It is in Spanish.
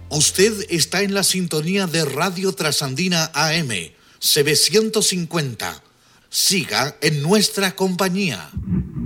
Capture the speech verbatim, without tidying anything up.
Usted está en la sintonía de Radio Trasandina A M, C B ciento cincuenta. Siga en nuestra compañía.